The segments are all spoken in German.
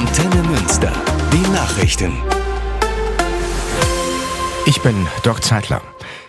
Antenne Münster. Die Nachrichten. Ich bin Dirk Zeitler.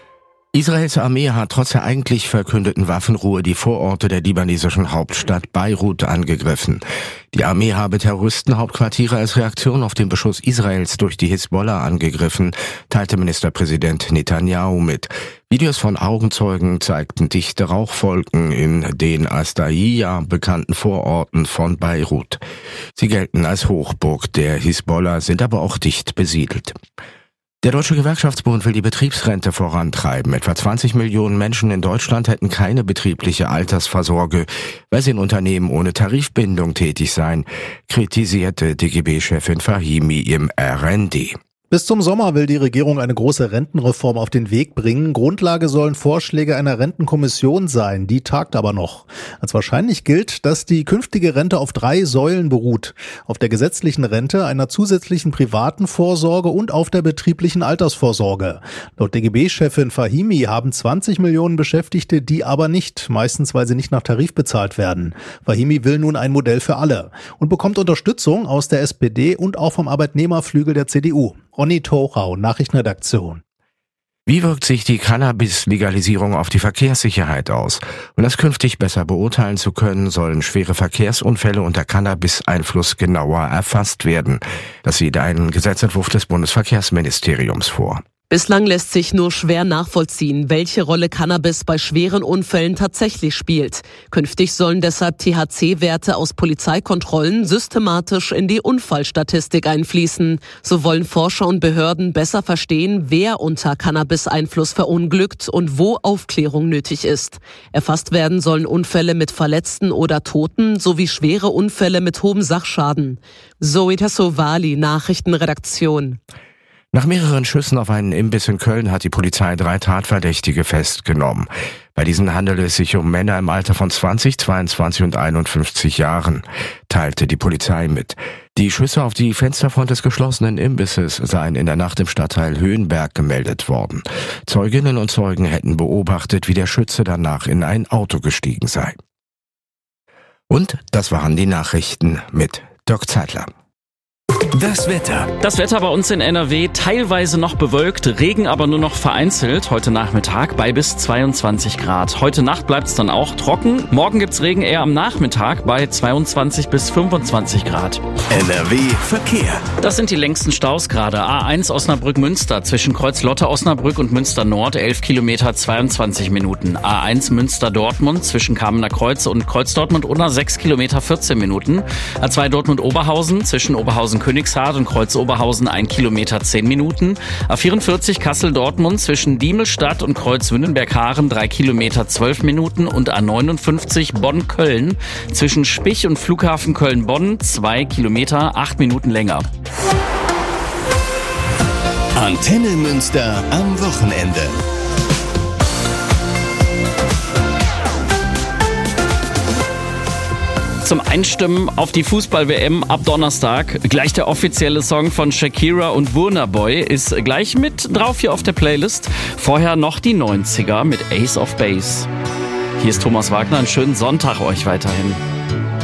Israels Armee hat trotz der eigentlich verkündeten Waffenruhe die Vororte der libanesischen Hauptstadt Beirut angegriffen. Die Armee habe Terroristenhauptquartiere als Reaktion auf den Beschuss Israels durch die Hisbollah angegriffen, teilte Ministerpräsident Netanyahu mit. Videos von Augenzeugen zeigten dichte Rauchwolken in den als Dahiya bekannten Vororten von Beirut. Sie gelten als Hochburg der Hisbollah, sind aber auch dicht besiedelt. Der Deutsche Gewerkschaftsbund will die Betriebsrente vorantreiben. Etwa 20 Millionen Menschen in Deutschland hätten keine betriebliche Altersvorsorge, weil sie in Unternehmen ohne Tarifbindung tätig seien, kritisierte DGB-Chefin Fahimi im RND. Bis zum Sommer will die Regierung eine große Rentenreform auf den Weg bringen. Grundlage sollen Vorschläge einer Rentenkommission sein. Die tagt aber noch. Als wahrscheinlich gilt, dass die künftige Rente auf 3 Säulen beruht. Auf der gesetzlichen Rente, einer zusätzlichen privaten Vorsorge und auf der betrieblichen Altersvorsorge. Laut DGB-Chefin Fahimi haben 20 Millionen Beschäftigte die aber nicht, meistens weil sie nicht nach Tarif bezahlt werden. Fahimi will nun ein Modell für alle und bekommt Unterstützung aus der SPD und auch vom Arbeitnehmerflügel der CDU. Ronny Thorau, Nachrichtenredaktion. Wie wirkt sich die Cannabis-Legalisierung auf die Verkehrssicherheit aus? Um das künftig besser beurteilen zu können, sollen schwere Verkehrsunfälle unter Cannabis-Einfluss genauer erfasst werden. Das sieht ein Gesetzentwurf des Bundesverkehrsministeriums vor. Bislang lässt sich nur schwer nachvollziehen, welche Rolle Cannabis bei schweren Unfällen tatsächlich spielt. Künftig sollen deshalb THC-Werte aus Polizeikontrollen systematisch in die Unfallstatistik einfließen. So wollen Forscher und Behörden besser verstehen, wer unter Cannabis-Einfluss verunglückt und wo Aufklärung nötig ist. Erfasst werden sollen Unfälle mit Verletzten oder Toten sowie schwere Unfälle mit hohem Sachschaden. Zoe Tassovali, Nachrichtenredaktion. Nach mehreren Schüssen auf einen Imbiss in Köln hat die Polizei 3 Tatverdächtige festgenommen. Bei diesen handelt es sich um Männer im Alter von 20, 22 und 51 Jahren, teilte die Polizei mit. Die Schüsse auf die Fensterfront des geschlossenen Imbisses seien in der Nacht im Stadtteil Höhenberg gemeldet worden. Zeuginnen und Zeugen hätten beobachtet, wie der Schütze danach in ein Auto gestiegen sei. Und das waren die Nachrichten mit Dirk Zeitler. Das Wetter. Das Wetter bei uns in NRW teilweise noch bewölkt, Regen aber nur noch vereinzelt. Heute Nachmittag bei bis 22 Grad. Heute Nacht bleibt es dann auch trocken. Morgen gibt's Regen eher am Nachmittag bei 22 bis 25 Grad. NRW Verkehr. Das sind die längsten Staus gerade. A1 Osnabrück-Münster zwischen Kreuz-Lotte-Osnabrück und Münster-Nord 11 Kilometer 22 Minuten. A1 Münster-Dortmund zwischen Kamener Kreuz und Kreuz-Dortmund-Unna 6 Kilometer 14 Minuten. A2 Dortmund-Oberhausen zwischen Oberhausen-Königshardt und Kreuz-Oberhausen 1 Kilometer 10 Minuten. A44 Kassel-Dortmund zwischen Diemelstadt und Kreuz-Wünnenberg-Haaren 3 Kilometer 12 Minuten und A59 Bonn-Köln zwischen Spich und Flughafen Köln-Bonn 2 Kilometer 8 Minuten länger. Antenne Münster am Wochenende. Zum Einstimmen auf die Fußball-WM ab Donnerstag. Gleich der offizielle Song von Shakira und Burna Boy ist gleich mit drauf hier auf der Playlist. Vorher noch die 90er mit Ace of Base. Hier ist Thomas Wagner. Einen schönen Sonntag euch weiterhin.